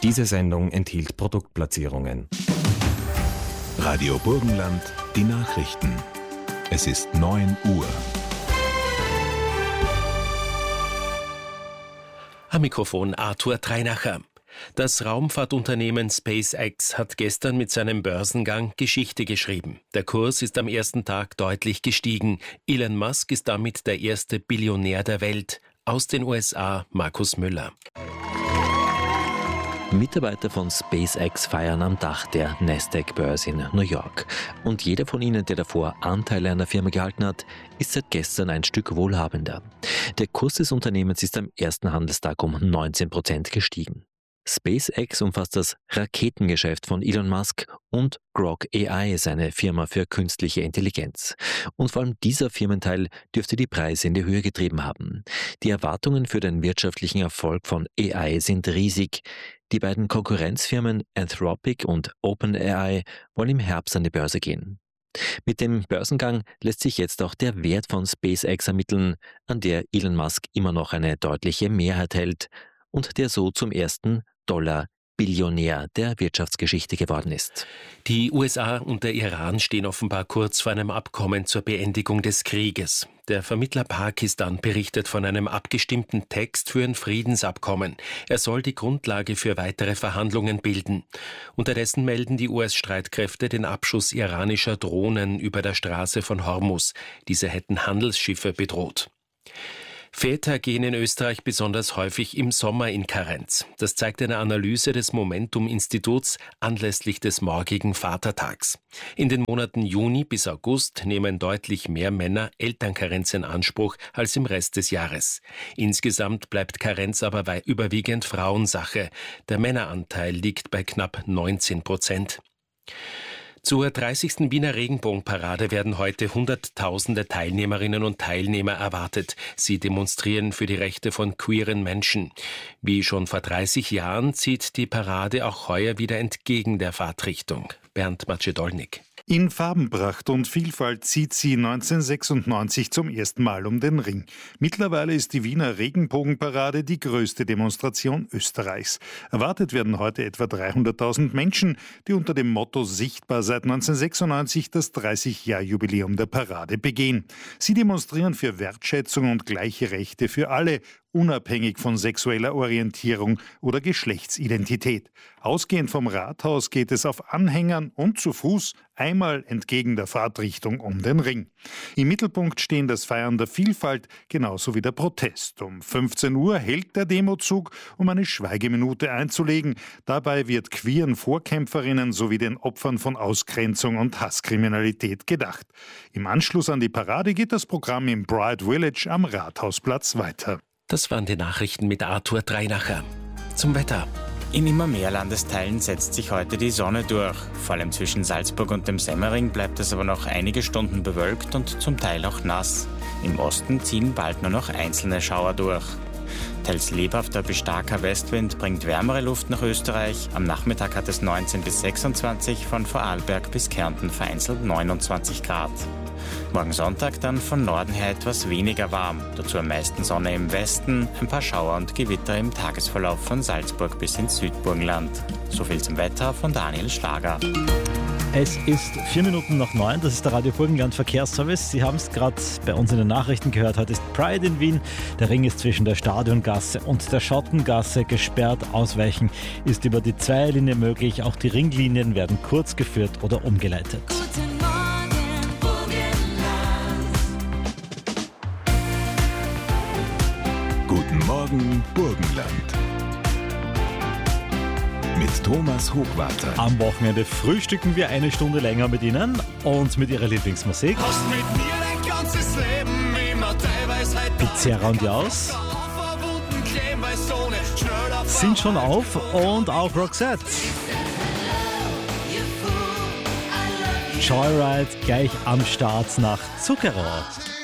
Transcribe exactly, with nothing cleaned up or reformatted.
Diese Sendung enthielt Produktplatzierungen. Radio Burgenland, die Nachrichten. Es ist neun Uhr. Am Mikrofon Arthur Treinacher. Das Raumfahrtunternehmen SpaceX hat gestern mit seinem Börsengang Geschichte geschrieben. Der Kurs ist am ersten Tag deutlich gestiegen. Elon Musk ist damit der erste Billionär der Welt. Aus den U S A Markus Müller. Mitarbeiter von SpaceX feiern am Dach der Nasdaq-Börse in New York. Und jeder von ihnen, der davor Anteile an der Firma gehalten hat, ist seit gestern ein Stück wohlhabender. Der Kurs des Unternehmens ist am ersten Handelstag um neunzehn Prozent gestiegen. SpaceX umfasst das Raketengeschäft von Elon Musk und Grok A I, seine Firma für künstliche Intelligenz. Und vor allem dieser Firmenteil dürfte die Preise in die Höhe getrieben haben. Die Erwartungen für den wirtschaftlichen Erfolg von A I sind riesig. Die beiden Konkurrenzfirmen Anthropic und OpenAI wollen im Herbst an die Börse gehen. Mit dem Börsengang lässt sich jetzt auch der Wert von SpaceX ermitteln, an der Elon Musk immer noch eine deutliche Mehrheit hält und der so zum ersten Dollar-Billionär der Wirtschaftsgeschichte geworden ist. Die U S A und der Iran stehen offenbar kurz vor einem Abkommen zur Beendigung des Krieges. Der Vermittler Pakistan berichtet von einem abgestimmten Text für ein Friedensabkommen. Er soll die Grundlage für weitere Verhandlungen bilden. Unterdessen melden die U S-Streitkräfte den Abschuss iranischer Drohnen über der Straße von Hormuz. Diese hätten Handelsschiffe bedroht. Väter gehen in Österreich besonders häufig im Sommer in Karenz. Das zeigt eine Analyse des Momentum-Instituts anlässlich des morgigen Vatertags. In den Monaten Juni bis August nehmen deutlich mehr Männer Elternkarenz in Anspruch als im Rest des Jahres. Insgesamt bleibt Karenz aber bei überwiegend Frauensache. Der Männeranteil liegt bei knapp neunzehn Prozent. Zur dreißigsten Wiener Regenbogenparade werden heute Hunderttausende Teilnehmerinnen und Teilnehmer erwartet. Sie demonstrieren für die Rechte von queeren Menschen. Wie schon vor dreißig Jahren zieht die Parade auch heuer wieder entgegen der Fahrtrichtung. Bernd Macedolnik. In Farbenpracht und Vielfalt zieht sie neunzehnhundertsechsundneunzig zum ersten Mal um den Ring. Mittlerweile ist die Wiener Regenbogenparade die größte Demonstration Österreichs. Erwartet werden heute etwa dreihunderttausend Menschen, die unter dem Motto Sichtbar seit neunzehnhundertsechsundneunzig das dreißig-Jahr-Jubiläum der Parade begehen. Sie demonstrieren für Wertschätzung und gleiche Rechte für alle, unabhängig von sexueller Orientierung oder Geschlechtsidentität. Ausgehend vom Rathaus geht es auf Anhängern und zu Fuß einmal entgegen der Fahrtrichtung um den Ring. Im Mittelpunkt stehen das Feiern der Vielfalt genauso wie der Protest. Um fünfzehn Uhr hält der Demozug, um eine Schweigeminute einzulegen. Dabei wird queeren Vorkämpferinnen sowie den Opfern von Ausgrenzung und Hasskriminalität gedacht. Im Anschluss an die Parade geht das Programm im Bright Village am Rathausplatz weiter. Das waren die Nachrichten mit Arthur Treinacher. Zum Wetter. In immer mehr Landesteilen setzt sich heute die Sonne durch. Vor allem zwischen Salzburg und dem Semmering bleibt es aber noch einige Stunden bewölkt und zum Teil auch nass. Im Osten ziehen bald nur noch einzelne Schauer durch. Teils lebhafter bis starker Westwind bringt wärmere Luft nach Österreich. Am Nachmittag hat es neunzehn bis sechsundzwanzig, von Vorarlberg bis Kärnten vereinzelt neunundzwanzig Grad. Morgen Sonntag dann von Norden her etwas weniger warm. Dazu am meisten Sonne im Westen, ein paar Schauer und Gewitter im Tagesverlauf von Salzburg bis ins Südburgenland. So viel zum Wetter von Daniel Schlager. Es ist vier Minuten nach neun, das ist der Radio Burgenland Verkehrsservice. Sie haben es gerade bei uns in den Nachrichten gehört, heute ist Pride in Wien. Der Ring ist zwischen der Stadiongasse und der Schottengasse gesperrt. Ausweichen ist über die Zweierlinie möglich. Auch die Ringlinien werden kurz geführt oder umgeleitet. Guten Morgen, Burgenland. Guten Morgen, Burgenland. Mit Thomas Hochwarter. Am Wochenende frühstücken wir eine Stunde länger mit Ihnen und mit Ihrer Lieblingsmusik. Hast mit mir dein ganzes Leben immer teilweise heute Pizzeria und Jaus sind schon auf und auch Roxette. Joyride gleich am Start nach Zuckerrohr.